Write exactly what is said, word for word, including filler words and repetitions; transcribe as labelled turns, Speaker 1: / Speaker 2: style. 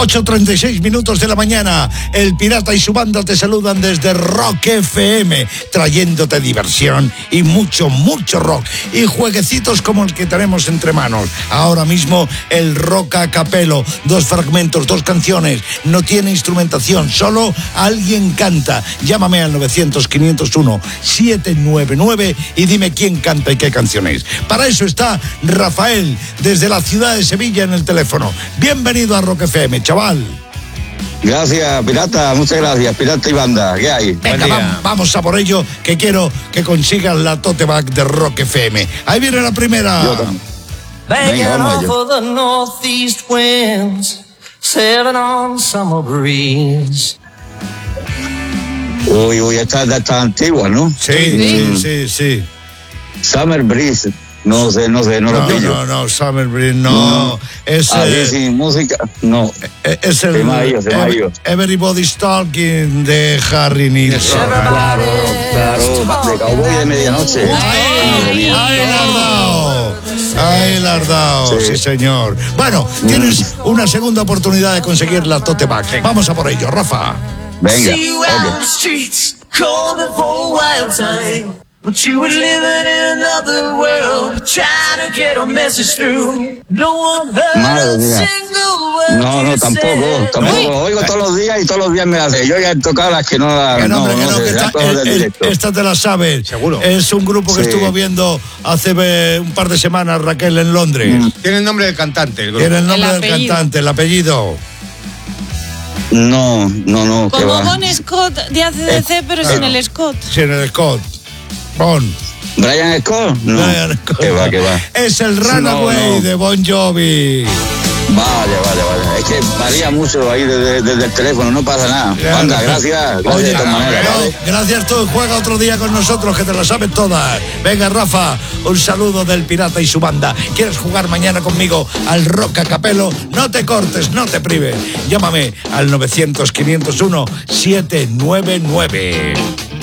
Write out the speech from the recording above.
Speaker 1: ocho treinta y seis minutos de la mañana. El Pirata y su banda te saludan desde Rock F M, trayéndote diversión y mucho, mucho rock. Y jueguecitos como el que tenemos entre manos. Ahora mismo el rock a capelo. Dos fragmentos, dos canciones. No tiene instrumentación, solo alguien canta. Llámame al novecientos, quinientos uno, setecientos noventa y nueve y dime quién canta y qué canción es. Para eso está Rafael, desde la ciudad de Sevilla, en el teléfono. Bienvenido a Rock F M, chaval.
Speaker 2: Gracias, Pirata, muchas gracias, Pirata y banda, ¿qué hay?
Speaker 1: Venga, vamos, vamos a por ello, que quiero que consigas la tote bag de Rock F M. Ahí viene la primera.
Speaker 3: Venga, vamos for the northeast winds, sailing on summer breeze.
Speaker 2: Uy, uy, esta es de estas antiguas, ¿no?
Speaker 1: Sí, sí, sí, sí.
Speaker 2: Summer Breeze. No sé, no sé, no,
Speaker 1: no
Speaker 2: lo pillo.
Speaker 1: No, no, Summer Breeze, no. no. Es,
Speaker 2: ah,
Speaker 1: eh,
Speaker 2: sin música, no.
Speaker 1: Es el
Speaker 2: se me se me
Speaker 1: Everybody's Talking de Harry Nilsson.
Speaker 2: Claro, claro, de Cowboy de Medianoche.
Speaker 1: ¡Ay, ay, lardao! ¡Ay, lardao! Sí. sí, señor. Bueno, mm. tienes una segunda oportunidad de conseguir la tote bag. Vamos a por ello, Rafa.
Speaker 2: Venga, okay.
Speaker 3: But you were living in another world, trying to get a message through. No one heard a single word.
Speaker 2: No, no, tampoco, tampoco. Oigo todos los días y todos los días me la sé. Yo ya he tocado las que no las.
Speaker 1: Que no, hombre,
Speaker 2: no,
Speaker 1: que no,
Speaker 2: no
Speaker 1: que
Speaker 2: sé,
Speaker 1: está,
Speaker 2: el,
Speaker 1: el, esta te la sabes.
Speaker 4: Seguro.
Speaker 1: Es un grupo que sí. estuvo viendo hace eh, un par de semanas, Raquel, en Londres.
Speaker 4: Mm. Tiene el nombre del cantante, el grupo.
Speaker 1: Tiene el nombre el del cantante, el apellido.
Speaker 2: No, no, no.
Speaker 5: Como Bon Scott de A C D C, eh, pero claro. sin el Scott.
Speaker 1: Sin el Scott. Bon.
Speaker 2: ¿Brian Scott? No.
Speaker 1: Brian Scott.
Speaker 2: ¿Qué va, qué va?
Speaker 1: Es el Runaway no, no. de Bon Jovi.
Speaker 2: Vale, vale, vale. Es que varía mucho ahí desde, desde el teléfono, no pasa nada. Claro. Anda, gracias. Gracias
Speaker 1: Oye,
Speaker 2: de todas maneras.
Speaker 1: No, ¿vale? Gracias tú. Juega otro día con nosotros, que te la sabes todas. Venga, Rafa, un saludo del Pirata y su banda. ¿Quieres jugar mañana conmigo al rock a capelo? No te cortes, no te prives. Llámame al novecientos, quinientos uno, setecientos noventa y nueve.